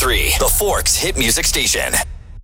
101.3, The Forks Hit Music Station.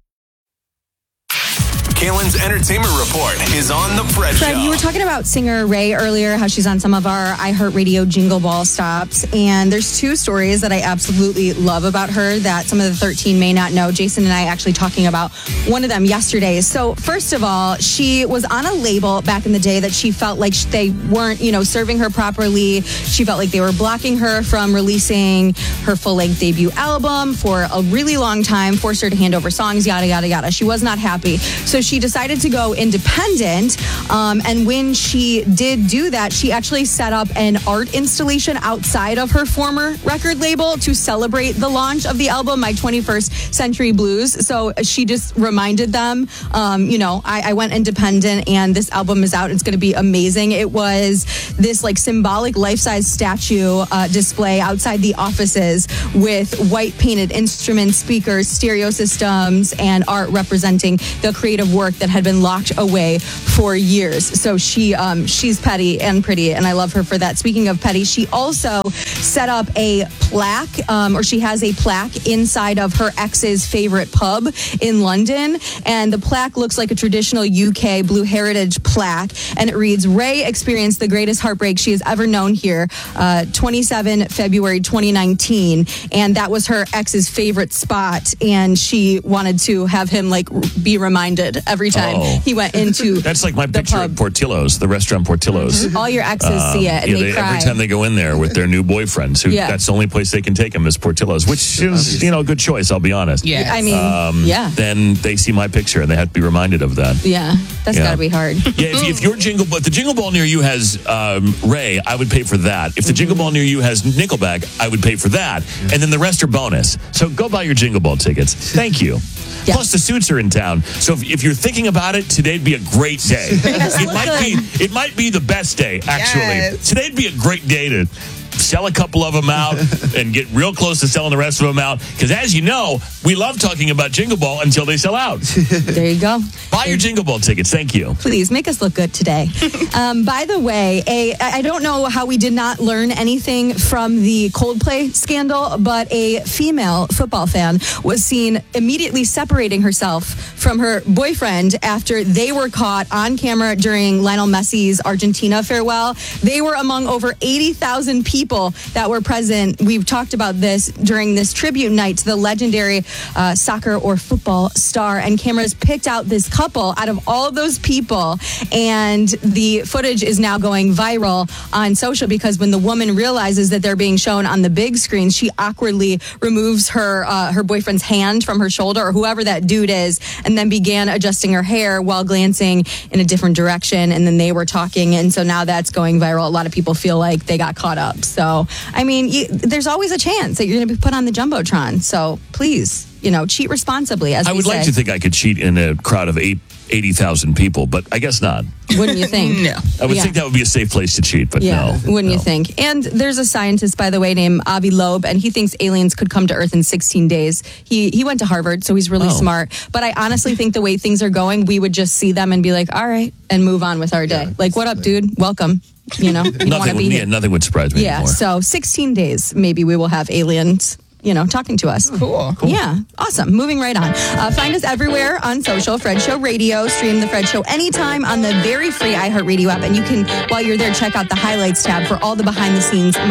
Kaylin's Entertainment Report is on The Fred Show. Fred, you were talking about singer Ray earlier, how she's on some of our iHeartRadio Jingle Ball stops. And there's two stories that I absolutely love about her that some of the 13 may not know. Jason and I actually talking about one of them yesterday. So first of all, she was on a label back in the day that she felt like they weren't, serving her properly. She felt like they were blocking her from releasing her full-length debut album for a really long time, forced her to hand over songs, yada, yada, yada. She was not happy. So she decided to go independent. And when she did do that, she actually set up an art installation outside of her former record label to celebrate the launch of the album, My 21st Century Blues. So she just reminded them, I went independent and this album is out. It's going to be amazing. It was this symbolic life-size statue display outside the offices with white painted instruments, speakers, stereo systems, and art representing the creative work that had been locked away for years. So she's petty and pretty, and I love her for that. Speaking of petty, she also set up a plaque, or she has a plaque inside of her ex's favorite pub in London, and the plaque looks like a traditional UK Blue Heritage plaque, and it reads, "Ray experienced the greatest heartbreak she has ever known here, 27 February 2019, and that was her ex's favorite spot, and she wanted to have him be reminded every time he went into That's like my the picture pub. at Portillo's, the restaurant Portillo's. Mm-hmm. All your exes see it and they cry. Every time they go in there with their new boyfriends, that's the only place they can take them is Portillo's, which is, a good choice, I'll be honest. Yeah. I mean, Then they see my picture and they have to be reminded of that. Yeah, that's got to be hard. Yeah, if your if the Jingle Ball near you has Ray, I would pay for that. If the Jingle Ball near you has Nickelback, I would pay for that. And then the rest are bonus. So go buy your Jingle Ball tickets. Thank you. Yeah. Plus, the suits are in town. So if you're thinking about it, today'd be a great day. It might be the best day, actually. Yes. Today'd be a great day to sell a couple of them out and get real close to selling the rest of them out. Because as you know, we love talking about Jingle Ball until they sell out. There you go. Buy your Jingle Ball tickets. Thank you. Please make us look good today. By the way, I don't know how we did not learn anything from the Coldplay scandal, but a female football fan was seen immediately separating herself from her boyfriend after they were caught on camera during Lionel Messi's Argentina farewell. They were among over 80,000 people that were present. We've talked about this during this tribute night to the legendary soccer or football star, and cameras picked out this couple out of all of those people, and the footage is now going viral on social because when the woman realizes that they're being shown on the big screen, she awkwardly removes her boyfriend's hand from her shoulder, or whoever that dude is, and then began adjusting her hair while glancing in a different direction, and then they were talking, and so now that's going viral. A lot of people feel like they got caught up. So, I mean, there's always a chance that you're going to be put on the Jumbotron. So, please, cheat responsibly, as we say. I would like to think I could cheat in a crowd of 80,000 people, but I guess not. Wouldn't you think? No. I would think that would be a safe place to cheat, but no. Wouldn't you think? And there's a scientist, by the way, named Avi Loeb, and he thinks aliens could come to Earth in 16 days. He went to Harvard, so he's really smart. But I honestly think the way things are going, we would just see them and be like, all right, and move on with our day. What up, dude? Welcome. Nothing would surprise me anymore. So 16 days, maybe we will have aliens talking to us. Cool. Yeah, awesome. Moving right on. Find us everywhere on social, Fred Show Radio. Stream The Fred Show anytime on the very free iHeartRadio app. And you can, while you're there, check out the highlights tab for all the behind-the-scenes